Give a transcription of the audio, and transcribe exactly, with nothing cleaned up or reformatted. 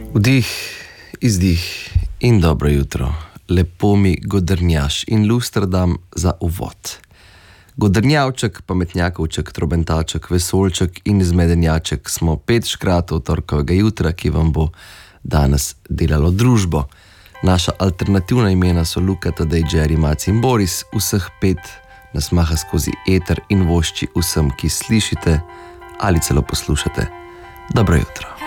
Vdih, izdih in dobro jutro. Lepo mi godrnjaš in luster dam za uvod. Godrnjavček, pametnjakovček, trobentaček, vesolček in zmedenjaček smo pet škratov torkovega jutra, ki vam bo danes delalo družbo. Naša alternativna imena so Luka, Tadej, Jerry, Maci in Boris. Vseh pet nas maha skozi eter in vošči vsem, ki slišite ali celo poslušate. Dobro jutro.